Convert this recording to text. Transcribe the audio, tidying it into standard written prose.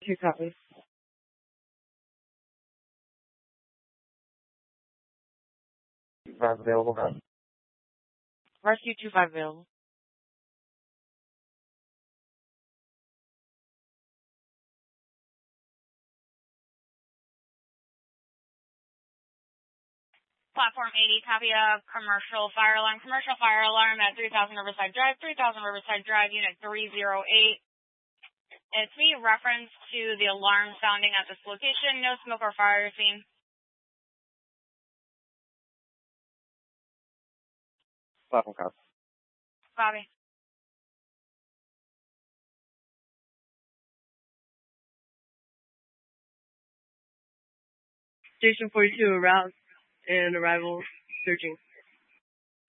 2 copy. Not available now. Rescue 25 available. Platform 80, copy of commercial fire alarm. Commercial fire alarm at 3000 Riverside Drive, 3000 Riverside Drive, unit 308. It's me, reference to the alarm sounding at this location. No smoke or fire seen. Platform copy. Copy. Station 42 around and arrival searching.